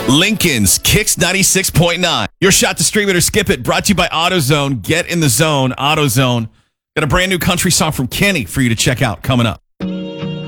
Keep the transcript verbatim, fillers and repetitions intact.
Lincoln's Kicks ninety-six point nine. Your shot to stream it or skip it. Brought to you by AutoZone. Get in the zone. AutoZone. Got a brand new country song from Kenny for you to check out coming up.